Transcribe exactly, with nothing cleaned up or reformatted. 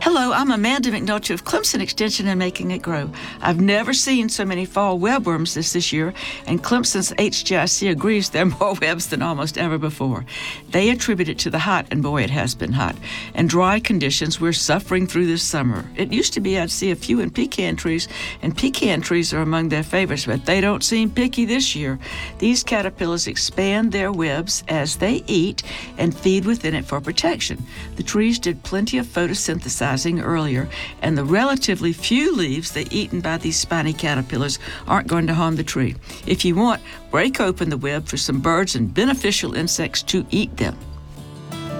Hello, I'm Amanda McNulty of Clemson Extension and Making It Grow. I've never seen so many fall webworms this this year, and Clemson's H G I C agrees there are more webs than almost ever before. They attribute it to the hot, and boy, it has been hot, and dry conditions we're suffering through this summer. It used to be I'd see a few in pecan trees, and pecan trees are among their favorites, but they don't seem picky this year. These caterpillars expand their webs as they eat and feed within it for protection. The trees did plenty of photosynthesizing earlier, and the relatively few leaves they eaten by these spiny caterpillars aren't going to harm the tree. If you want, break open the web for some birds and beneficial insects to eat them.